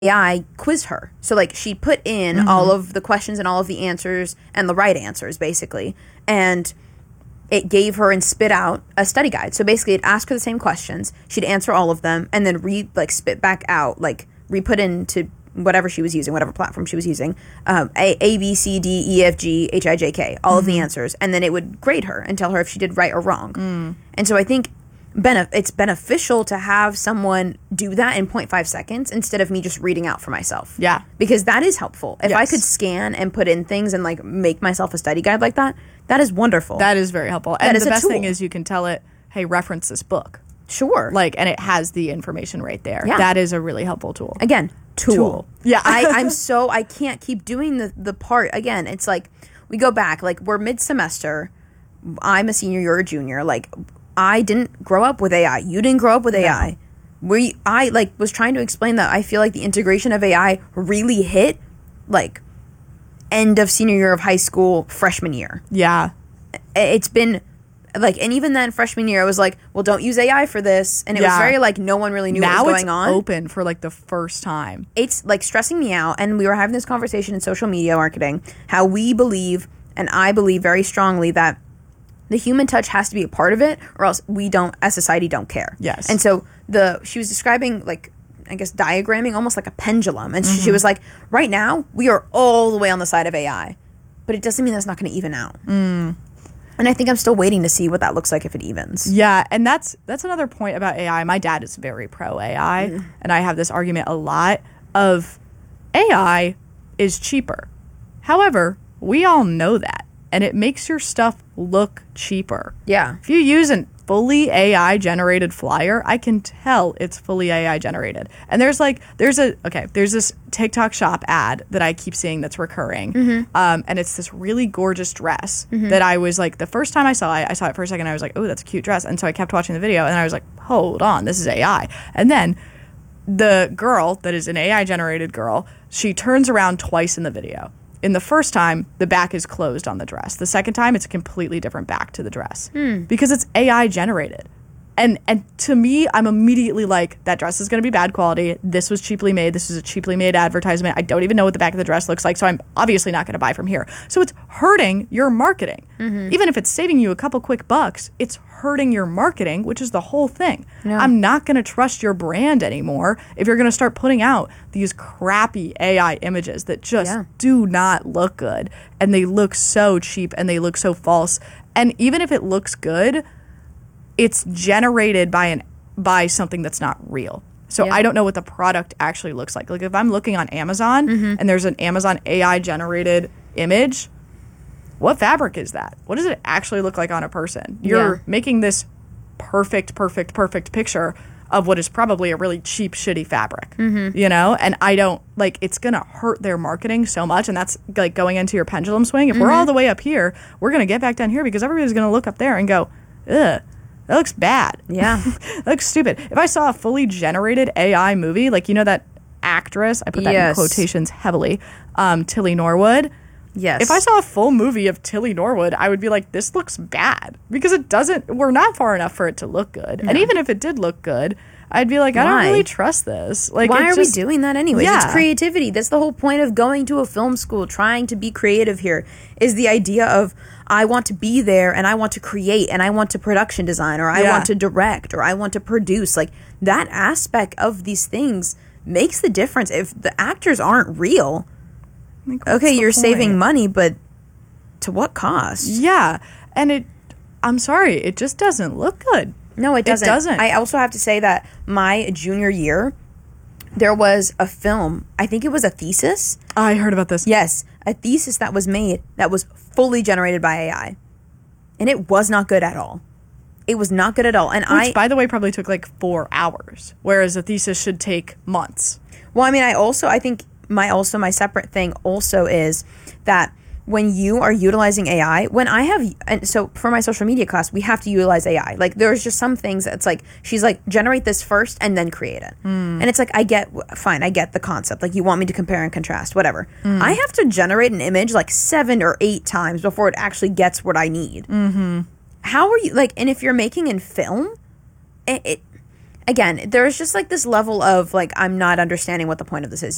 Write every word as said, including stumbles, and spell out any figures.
I quizzed her. So, like, she put in mm-hmm. all of the questions and all of the answers and the right answers, basically. And it gave her and spit out a study guide. So, basically, it asked her the same questions. She'd answer all of them and then re, like, spit back out, like, re-put into whatever she was using, whatever platform she was using, um, A, A, B, C, D, E, F, G, H, I, J, K, all mm-hmm. of the answers. And then it would grade her and tell her if she did right or wrong. Mm. And so, I think... Benef- it's beneficial to have someone do that in zero point five seconds instead of me just reading out for myself. Yeah. Because that is helpful. If yes. I could scan and put in things and like make myself a study guide like that, that is wonderful. That is very helpful. That and is the a best tool. thing is you can tell it, hey, reference this book. Sure. Like, and it has the information right there. Yeah. That is a really helpful tool. Again, tool. Tool. Yeah. I, I'm so, I can't keep doing the, the part. Again, it's like, we go back, like we're mid-semester. I'm a senior, you're a junior. Like, I didn't grow up with A I. You didn't grow up with A I. No. We, I like was trying to explain that I feel like the integration of A I really hit like end of senior year of high school, freshman year. Yeah. It's been like, and even then freshman year, I was like, well, don't use A I for this. And it yeah. was very like, no one really knew now what was going on. Now it's open for like the first time. It's like stressing me out. And we were having this conversation in social media marketing, how we believe, and I believe very strongly that the human touch has to be a part of it, or else we don't, as society, don't care. Yes. And so the she was describing, like, I guess, diagramming almost like a pendulum. And mm-hmm. she was like, right now, we are all the way on the side of A I. But it doesn't mean that's not going to even out. Mm. And I think I'm still waiting to see what that looks like if it evens. Yeah, and that's that's another point about A I. My dad is very pro-A I, mm. and I have this argument a lot of A I is cheaper. However, we all know that. And it makes your stuff look cheaper. Yeah. If you use a fully A I generated flyer, I can tell it's fully A I generated. And there's like, there's a, okay, there's this TikTok shop ad that I keep seeing that's recurring. Mm-hmm. Um, and it's this really gorgeous dress mm-hmm. that I was like, the first time I saw it, I saw it for a second, I was like, oh, that's a cute dress. And so I kept watching the video and I was like, hold on, this is A I. And then the girl that is an A I generated girl, she turns around twice in the video. In the first time, the back is closed on the dress. The second time, it's a completely different back to the dress. Hmm. Because it's A I generated. And and to me, I'm immediately like, that dress is going to be bad quality. This was cheaply made. This is a cheaply made advertisement. I don't even know what the back of the dress looks like, so I'm obviously not going to buy from here. So it's hurting your marketing. Mm-hmm. Even if it's saving you a couple quick bucks, it's hurting your marketing, which is the whole thing. Yeah. I'm not going to trust your brand anymore if you're going to start putting out these crappy A I images that just yeah. do not look good. And they look so cheap and they look so false. And even if it looks good, it's generated by an by something that's not real. So yeah. I don't know what the product actually looks like. Like if I'm looking on Amazon mm-hmm. and there's an Amazon A I generated image, what fabric is that? What does it actually look like on a person? You're yeah. making this perfect, perfect, perfect picture of what is probably a really cheap, shitty fabric, mm-hmm. you know? And I don't, like, it's going to hurt their marketing so much. And that's, like, going into your pendulum swing. If mm-hmm. we're all the way up here, we're going to get back down here because everybody's going to look up there and go, ugh. That looks bad. Yeah. That looks stupid. If I saw a fully generated A I movie, like, you know that actress, I put that yes. in quotations heavily, um, Tilly Norwood. Yes. If I saw a full movie of Tilly Norwood, I would be like, this looks bad. Because it doesn't, we're not far enough for it to look good. No. And even if it did look good, I'd be like, I Why? don't really trust this. Like, why are just, we doing that anyways? Yeah. It's creativity. That's the whole point of going to a film school, trying to be creative here, is the idea of, I want to be there and I want to create and I want to production design or I yeah. want to direct or I want to produce. Like, that aspect of these things makes the difference. If the actors aren't real, like, okay, you're point? saving money, but to what cost? Yeah. And it, I'm sorry, it just doesn't look good. No, it doesn't. It doesn't. I also have to say that my junior year, there was a film, I think it was a thesis. I heard about this. Yes, a thesis that was made that was fully generated by A I. And it was not good at all. It was not good at all. And Which, I, by the way, probably took like four hours, whereas a thesis should take months. Well, I mean, I also, I think my also, my separate thing also is that when you are utilizing A I, when I have, and so for my social media class, we have to utilize A I. Like, there's just some things that's like, she's like, generate this first and then create it. Mm. And it's like, I get, fine, I get the concept. Like, you want me to compare and contrast, whatever. Mm. I have to generate an image like seven or eight times before it actually gets what I need. Mm-hmm. How are you, like, and if you're making in film, it, it again, there's just like this level of like, I'm not understanding what the point of this is.